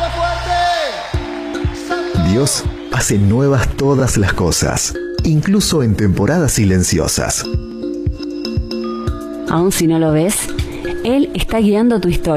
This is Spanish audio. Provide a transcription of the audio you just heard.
Dios hace nuevas todas las cosas, incluso en temporadas silenciosas. Aun si no lo ves, Él está guiando tu historia.